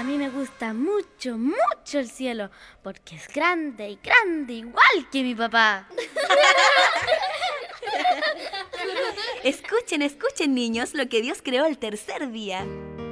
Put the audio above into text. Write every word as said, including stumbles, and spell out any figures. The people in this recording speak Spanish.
mí me gusta mucho, mucho el cielo, porque es grande y grande, igual que mi papá. Escuchen, escuchen, niños, lo que Dios creó el tercer día.